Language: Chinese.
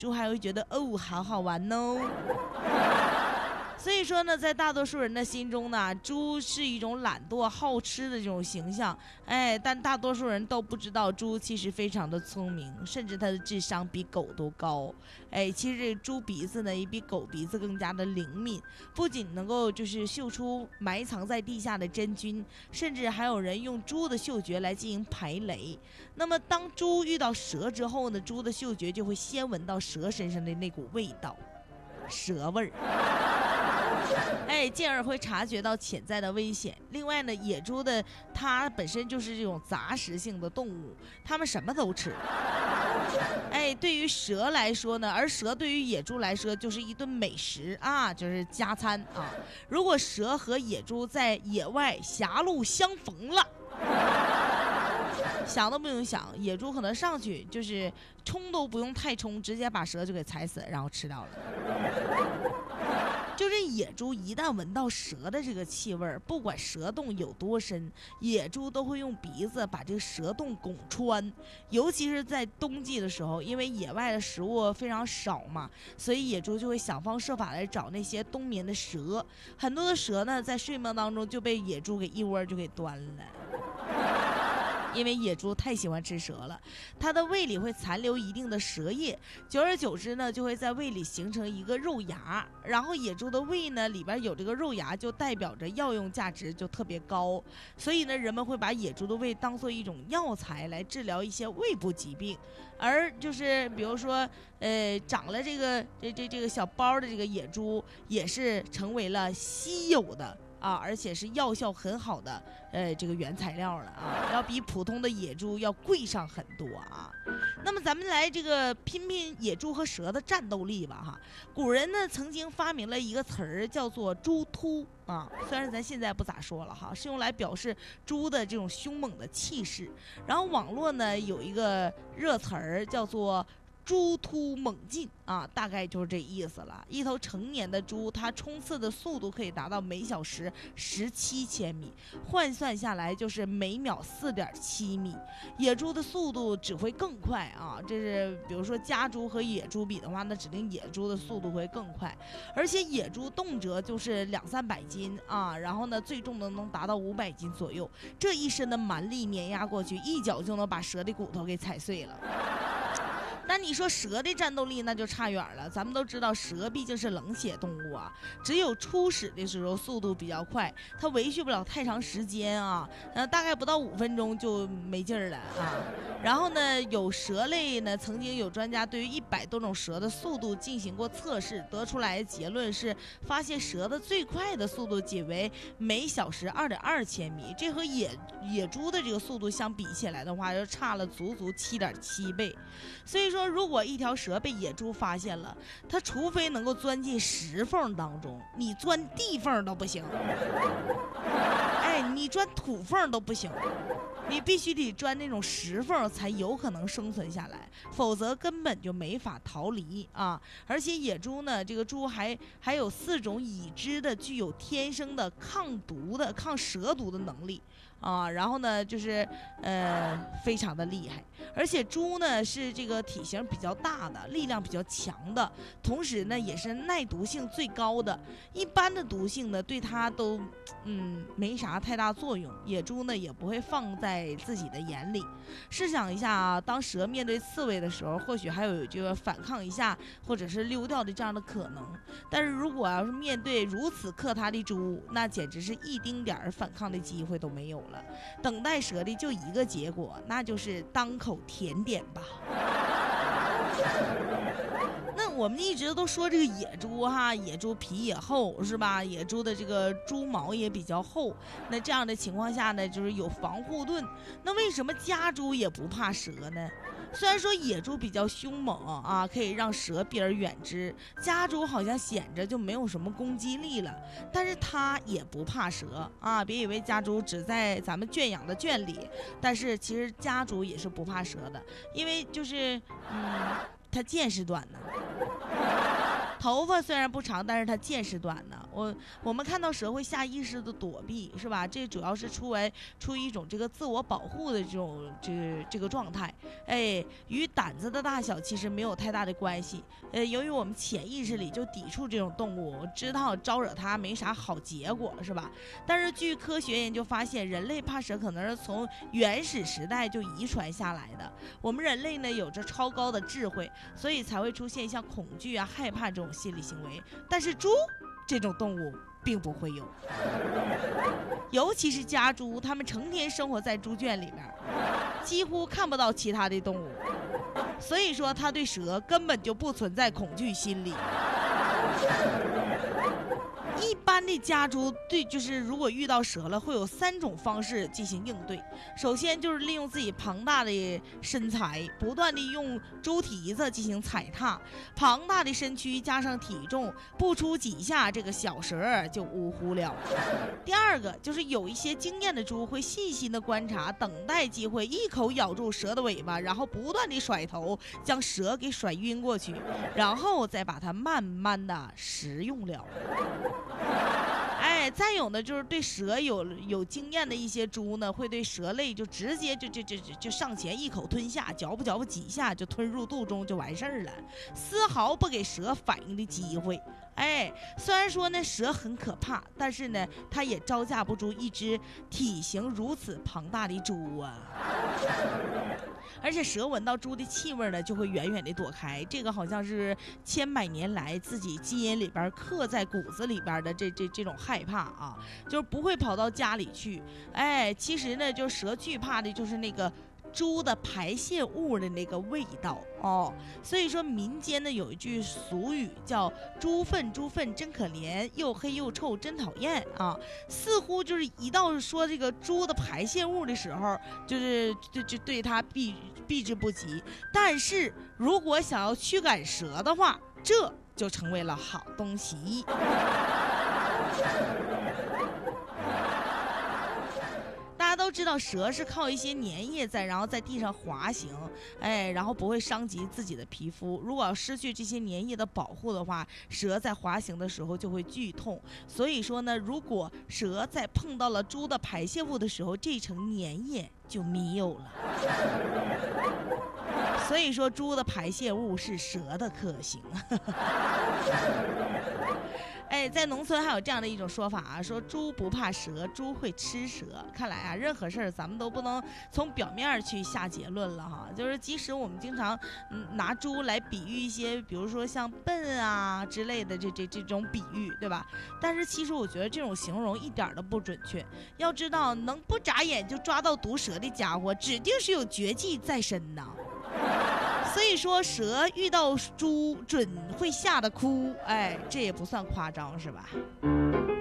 猪还会觉得哦，好好玩哦。所以说呢，在大多数人的心中呢，猪是一种懒惰好吃的这种形象，但大多数人都不知道猪其实非常的聪明，甚至它的智商比狗都高。其实这猪鼻子呢也比狗鼻子更加的灵敏，不仅能够就是嗅出埋藏在地下的真菌，甚至还有人用猪的嗅觉来进行排雷。那么当猪遇到蛇之后呢，猪的嗅觉就会先闻到蛇身上的那股味道，蛇味儿。进而会察觉到潜在的危险。另外呢，野猪的它本身就是这种杂食性的动物，它们什么都吃。对于蛇来说呢，而蛇对于野猪来说就是一顿美食啊，就是加餐啊。如果蛇和野猪在野外狭路相逢了，想都不用想，野猪可能上去就是冲都不用太冲，直接把蛇就给踩死，然后吃掉了。就是野猪一旦闻到蛇的这个气味，不管蛇洞有多深，野猪都会用鼻子把这个蛇洞拱穿。尤其是在冬季的时候，因为野外的食物非常少嘛，所以野猪就会想方设法来找那些冬眠的蛇。很多的蛇呢，在睡梦当中就被野猪给一窝就给端了。因为野猪太喜欢吃蛇了，它的胃里会残留一定的蛇液，久而久之呢，就会在胃里形成一个肉芽。然后野猪的胃呢里边有这个肉芽，就代表着药用价值就特别高，所以呢，人们会把野猪的胃当做一种药材来治疗一些胃部疾病。而就是比如说，长了这个小包的这个野猪，也是成为了稀有的。而且是药效很好的这个原材料了啊，要比普通的野猪要贵上很多啊。那么咱们来这个拼拼野猪和蛇的战斗力吧哈。古人呢曾经发明了一个词儿叫做猪突啊，虽然咱现在不咋说了哈，是用来表示猪的这种凶猛的气势。然后网络呢有一个热词儿叫做猪突猛进啊，大概就是这意思了。一头成年的猪，它冲刺的速度可以达到每小时17千米，换算下来就是每秒4.7米。野猪的速度只会更快啊，这是比如说家猪和野猪比的话，那指定野猪的速度会更快。而且野猪动辄就是200-300斤啊，然后呢最重的能达到500斤左右，这一身的蛮力碾压过去，一脚就能把蛇的骨头给踩碎了。那你说蛇的战斗力那就差远了，咱们都知道蛇毕竟是冷血动物啊，只有初始的时候速度比较快，它维续不了太长时间啊，大概不到5分钟就没劲儿了啊。然后呢，有蛇类呢，曾经有专家对于100多种蛇的速度进行过测试，得出来的结论是，发现蛇的最快的速度仅为每小时2.2千米，这和野猪的这个速度相比起来的话，就差了足足7.7倍。所以说，如果一条蛇被野猪发现了，它除非能够钻进石缝当中，你钻地缝都不行。你钻土缝都不行，你必须得钻那种石缝才有可能生存下来，否则根本就没法逃离啊！而且野猪呢，这个猪还有4种已知的具有天生的抗蛇毒的能力啊，然后呢就是非常的厉害。而且猪呢是这个体型比较大的，力量比较强的，同时呢也是耐毒性最高的。一般的毒性呢对它都没啥太大作用，野猪呢也不会放在自己的眼里。试想一下啊，当蛇面对刺猬的时候，或许还有这个反抗一下或者是溜掉的这样的可能，但是如果要是面对如此克它的猪，那简直是一丁点儿反抗的机会都没有了。等待蛇的就一个结果，那就是当口甜点吧。那我们一直都说这个野猪哈，野猪皮也厚是吧？野猪的这个猪毛也比较厚，那这样的情况下呢，就是有防护盾。那为什么家猪也不怕蛇呢？虽然说野猪比较凶猛啊，可以让蛇避而远之，家猪好像显着就没有什么攻击力了，但是它也不怕蛇啊！别以为家猪只在咱们圈养的圈里，但是其实家猪也是不怕蛇的，因为就是它见识短呢。头发虽然不长，但是它见识短呢。 我们看到蛇会下意识的躲避，是吧？这主要是出于一种这个自我保护的这个状态，与胆子的大小其实没有太大的关系。由于我们潜意识里就抵触这种动物，知道招惹它没啥好结果，是吧？但是据科学研究发现，人类怕蛇可能是从原始时代就遗传下来的。我们人类呢有着超高的智慧，所以才会出现像恐惧啊、害怕这种心理行为。但是猪这种动物并不会有，尤其是家猪，它们成天生活在猪圈里面，几乎看不到其他的动物，所以说它对蛇根本就不存在恐惧心理。一般的家猪就是如果遇到蛇了，会有3种方式进行应对。首先就是利用自己庞大的身材，不断的用猪蹄子进行踩踏，庞大的身躯加上体重，不出几下，这个小蛇就呜呼了。第二个就是有一些经验的猪会细心的观察，等待机会，一口咬住蛇的尾巴，然后不断的甩头，将蛇给甩晕过去，然后再把它慢慢的食用了。再有呢，就是对蛇有经验的一些猪呢，会对蛇类就直接就上前一口吞下，嚼不几下就吞入肚中就完事儿了，丝毫不给蛇反应的机会。虽然说呢蛇很可怕，但是呢它也招架不住一只体型如此庞大的猪啊。而且蛇闻到猪的气味呢，就会远远的躲开，这个好像是千百年来自己基因里边刻在骨子里边的这种害怕啊，就是不会跑到家里去。其实呢，就蛇惧怕的就是那个猪的排泄物的那个味道哦，所以说民间呢有一句俗语叫猪粪真可怜，又黑又臭真讨厌啊，似乎就是一到说这个猪的排泄物的时候，就对它避之不及，但是如果想要驱赶蛇的话，这就成为了好东西。大家都知道蛇是靠一些粘液然后在地上滑行，然后不会伤及自己的皮肤。如果要失去这些粘液的保护的话，蛇在滑行的时候就会剧痛。所以说呢，如果蛇在碰到了猪的排泄物的时候，这层粘液就没有了。所以说猪的排泄物是蛇的克星。在农村还有这样的一种说法啊，说猪不怕蛇，猪会吃蛇。看来啊，任何事儿咱们都不能从表面去下结论了哈。就是即使我们经常拿猪来比喻一些，比如说像笨啊之类的这种比喻，对吧？但是其实我觉得这种形容一点都不准确。要知道，能不眨眼就抓到毒蛇的家伙，指定是有绝技在身呐。所以说蛇遇到猪准会吓得哭，这也不算夸张是吧？